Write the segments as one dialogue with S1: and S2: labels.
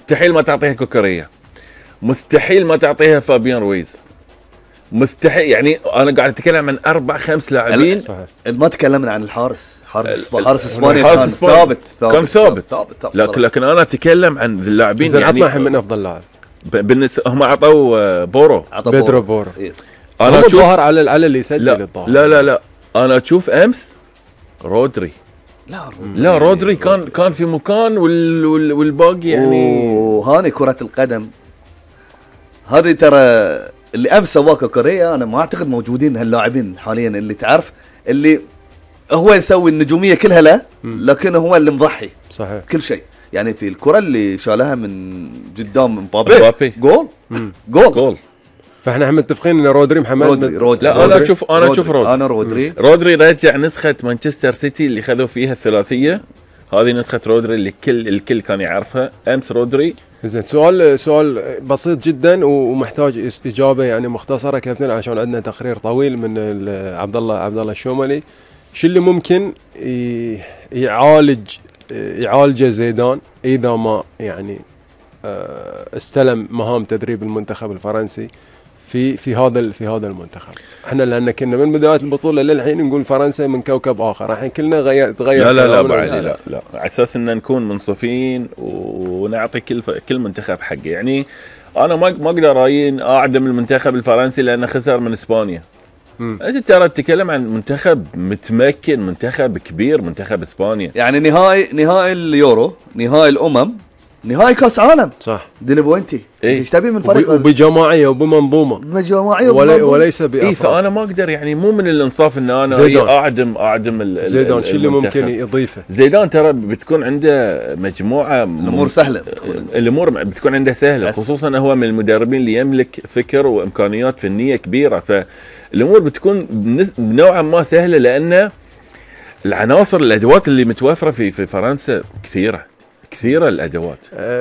S1: مستحيل ما تعطيها كوكوريا، مستحيل ما تعطيها فابيان رويز، مستحيل. يعني انا قاعد اتكلم عن 4-5 لاعبين.
S2: ما تكلمنا عن الحارس، حارس اسبانيا
S1: كان ثابت. لكن انا اتكلم عن اللاعبين.
S3: يعني عطنا من افضل لاعب
S1: بالنسبه هم عطوا بورو،
S3: بيدرو بورو.
S1: انا
S3: اشوف الظاهر على اللي يسجل الظاهر.
S1: لا انا اشوف امس رودري. لا رودري كان في مكان والباقي يعني.
S2: وهاني كرة القدم هذه ترى اللي امس سواه كوريا، انا ما اعتقد موجودين هاللاعبين حاليا اللي تعرف اللي هو يسوي النجوميه كلها له، لكن هو اللي مضحي
S3: صحيح
S2: كل شيء. يعني في الكرة اللي شالها من قدام مبابي جول.
S3: فاحنا متفقين ان رودري محمد
S1: رودري. لا انا اشوف رودري رجع نسخه مانشستر سيتي اللي خذوا فيها الثلاثيه. هذه نسخه رودري اللي الكل كان يعرفها. امس رودري.
S3: زين سؤال بسيط جدا ومحتاج اجابه يعني مختصره كابتن، عشان عندنا تقرير طويل من عبد الله الشوملي. شو اللي ممكن يعالجه زيدان اذا ما يعني استلم مهام تدريب المنتخب الفرنسي في هذا المنتخب؟ احنا لان كنا من بدايه البطوله للحين نقول فرنسا من كوكب اخر، الحين كلنا تغير.
S1: لا بعلي لا على اساس ان نكون منصفين ونعطي كل منتخب حقه. يعني انا ما اقدر اعدم المنتخب الفرنسي لانه خسر من اسبانيا. انت ترى تتكلم عن منتخب متمكن، منتخب كبير، منتخب اسبانيا.
S2: يعني نهائي اليورو، نهائي الامم، نهائي كاس عالم،
S3: صح.
S2: دي بوينتي ايش تبي من فريق؟
S3: وبجماعيه وبمنظومه وليس بافراد.
S1: فانا ما اقدر، يعني مو من الانصاف ان انا اعدم
S3: زيدان. شو اللي ممكن يضيفه؟
S1: زيدان ترى بتكون عنده مجموعه
S2: الامور سهله،
S1: الامور بتكون عنده سهله، خصوصا هو من المدربين اللي يملك فكر وامكانيات فنيه كبيره، فالامور بتكون نوعا ما سهله لان العناصر الادوات اللي متوفره في فرنسا كثيره الادوات.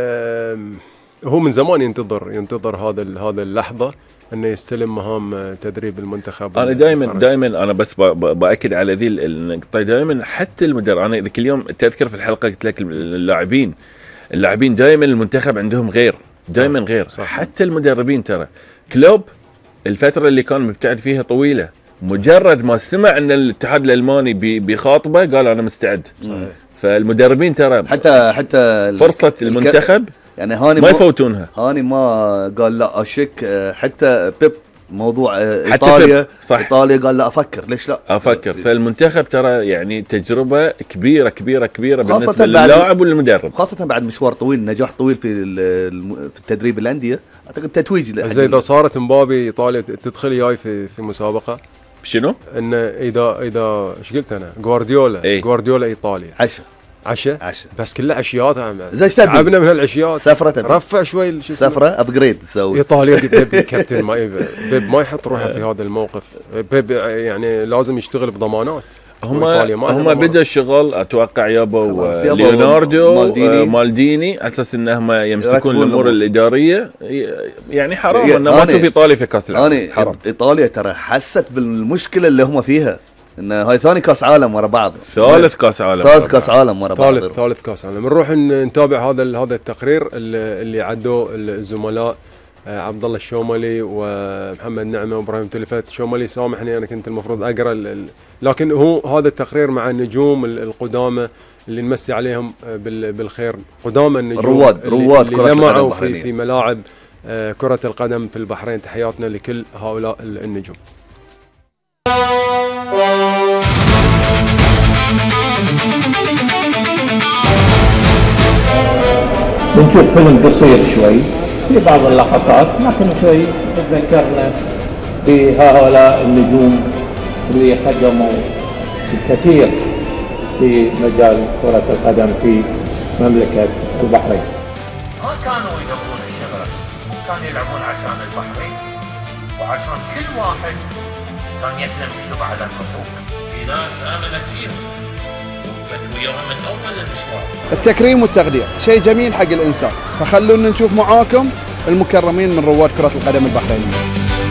S3: هو من زمان ينتظر هذا اللحظه انه يستلم مهام تدريب المنتخب.
S1: انا دائما انا بس باكد على ذي النقطه. دائما حتى المدرب، انا ذيك اليوم تذكر في الحلقه قلت لك اللاعبين دائما المنتخب عندهم غير، دائما غير.
S3: صح.
S1: حتى المدربين ترى كلوب الفتره اللي كان مبتعد فيها طويله، مجرد ما سمع ان الاتحاد الالماني بيخاطبه قال انا مستعد. صحيح. فالمدربين ترى
S2: حتى
S1: فرصة المنتخب
S2: يعني هاني
S1: ما يفوتونها.
S2: هاني ما قال لا اشك، حتى بيب موضوع ايطاليا قال لا افكر، ليش لا
S1: افكر. فالمنتخب ترى يعني تجربه كبيره بالنسبه للاعب والمدرب،
S2: خاصه بعد مشوار طويل، نجاح طويل في التدريب الانديه. اعتقد تتويج
S3: زي اذا صارت مبابي ايطاليا تدخل وياي في مسابقه
S1: شنو؟
S3: ان اذا ايش قلت انا؟ جوارديولا ايطاليا عشاء بس كلها عشيات.
S2: زي
S3: تعبنا من هالعشيات.
S2: سفره
S3: رفع شوي
S2: سفره ابجريد تسوي.
S3: ايطاليا كابتن بيب ما يحط روحه في هذا الموقف. بيب يعني لازم يشتغل بضمانات.
S1: هم بدا الشغل اتوقع يابو ليوناردو مالديني على اساس انهم يمسكون الامور الاداريه. يعني حرام ان ما تشوف ايطاليا في كاس العالم. حرام.
S2: ايطاليا ترى حست بالمشكله اللي هم فيها، ان هاي ثاني كاس عالم ورا بعض،
S1: ثالث كاس عالم
S3: ورا بعض، ثالث كاس عالم. نروح نتابع هذا التقرير اللي عدوه الزملاء عبد الله الشوملي ومحمد نعمه وابراهيم تلفت. شوملي سامحني انا كنت المفروض اقرا لكن هو هذا التقرير مع النجوم القدامى اللي نمسي عليهم بالخير، قدامى النجوم
S2: رواد
S3: كرة القدم في ملاعب كرة القدم في البحرين. تحياتنا لكل هؤلاء النجوم.
S4: بنشوف فيلم قصير شوي في بعض اللقطات، لكن شوي تذكرنا بهؤلاء النجوم اللي قدموا الكثير في مجال كرة القدم في مملكة البحرين.
S5: ما كانوا يدورون الشهرة، كانوا يلعبون عشان البحرين وعشان كل واحد كان يحلم يشوف على الخطوط. في ناس آمنت فيهم ووقفت وياهم من أول المشوار.
S6: التكريم والتقدير شيء جميل حق الإنسان، فخلونا نشوف معاكم المكرمين من رواد كرة القدم البحرينية.